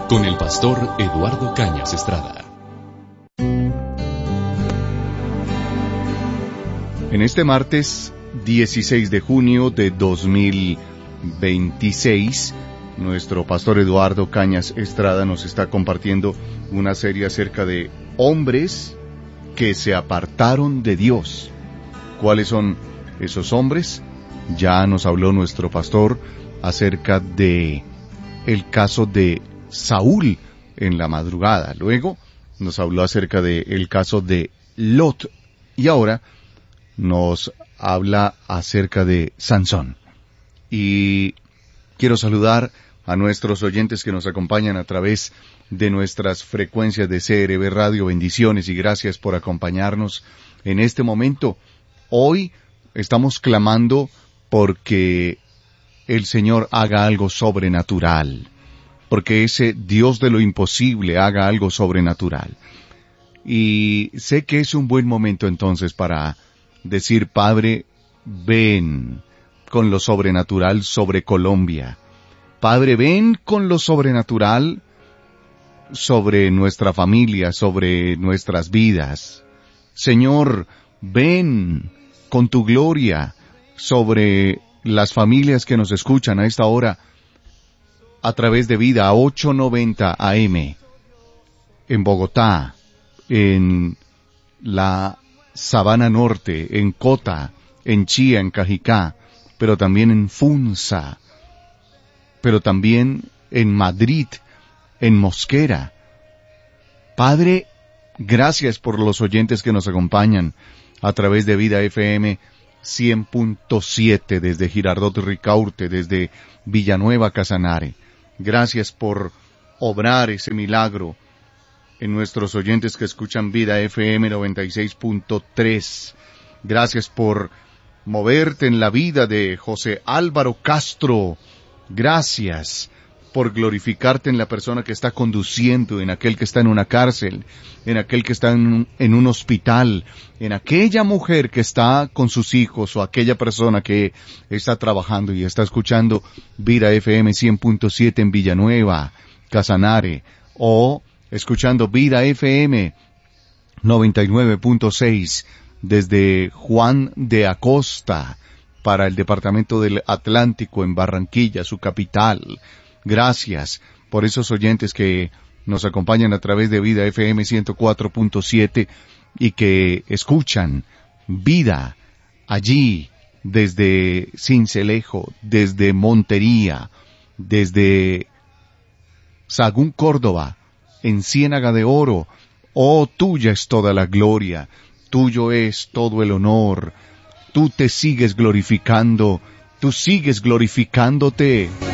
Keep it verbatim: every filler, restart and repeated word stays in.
con el pastor Eduardo Cañas Estrada. En este martes dieciséis de junio de dos mil veintiséis, nuestro pastor Eduardo Cañas Estrada nos está compartiendo una serie acerca de hombres que se apartaron de Dios. ¿Cuáles son esos hombres? Ya nos habló nuestro pastor acerca de el caso de Saúl en la madrugada. Luego nos habló acerca de el caso de Lot. Y ahora nos habla acerca de Sansón. Y quiero saludar a nuestros oyentes que nos acompañan a través de nuestras frecuencias de C R B Radio. Bendiciones y gracias por acompañarnos en este momento. Hoy estamos clamando porque el Señor haga algo sobrenatural, porque ese Dios de lo imposible haga algo sobrenatural. Y sé que es un buen momento entonces para decir: Padre, ven con lo sobrenatural sobre Colombia. Padre, ven con lo sobrenatural sobre nuestra familia, sobre nuestras vidas. Señor, ven con tu gloria sobre las familias que nos escuchan a esta hora a través de Vida ochocientos noventa A M en Bogotá, en la Sabana Norte, en Cota, en Chía, en Cajicá, pero también en Funza, pero también en Madrid, en Mosquera. Padre, gracias por los oyentes que nos acompañan a través de Vida F M cien punto siete, desde Girardot Ricaurte, desde Villanueva Casanare. Gracias por obrar ese milagro en nuestros oyentes que escuchan Vida F M noventa y seis punto tres. Gracias por moverte en la vida de José Álvaro Castro. Gracias por glorificarte en la persona que está conduciendo, en aquel que está en una cárcel, en aquel que está en un, en un hospital, en aquella mujer que está con sus hijos o aquella persona que está trabajando y está escuchando Vida F M cien punto siete en Villanueva, Casanare, o escuchando Vida F M noventa y nueve punto seis desde Juan de Acosta para el departamento del Atlántico en Barranquilla, su capital. Gracias por esos oyentes que nos acompañan a través de Vida F M ciento cuatro punto siete y que escuchan Vida allí desde Sincelejo, desde Montería, desde Sagún, Córdoba, en Ciénaga de Oro. Oh, tuya es toda la gloria, tuyo es todo el honor. Tú te sigues glorificando, tú sigues glorificándote.